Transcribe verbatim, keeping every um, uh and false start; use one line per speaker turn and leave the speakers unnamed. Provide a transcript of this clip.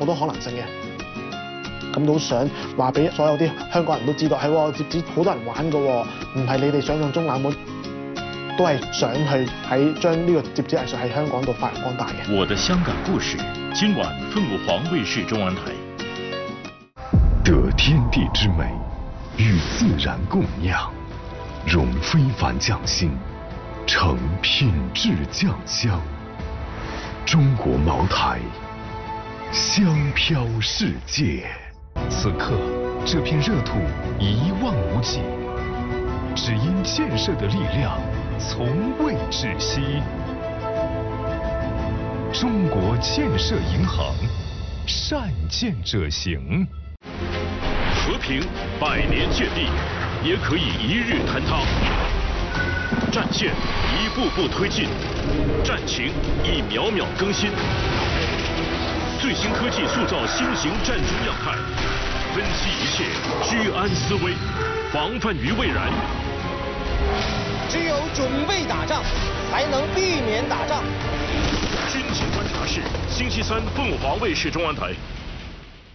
多可能性嘅。咁都想話俾所有啲香港人都知道，係喎，摺紙好多人玩㗎喎，唔係你哋想象中冷門，都係想去喺將呢個摺紙藝術喺香港度發揚光大嘅。
我的香港故事，今晚凤凰衛視中央台。
得天地之美，与自然共酿，融非凡匠心，成品质酱香。中国茅台，香飘世界。此刻，这片热土一望无际，只因建设的力量从未止息。中国建设银行，善建者行。
和平百年建立，也可以一日坍塌。战线一步步推进，战情亦秒秒更新。最新科技塑造新型战争样态，分析一切，居安思危，防范于未然。
只有准备打仗，才能避免打仗。
军情观察室，星期三凤凰卫视中央台。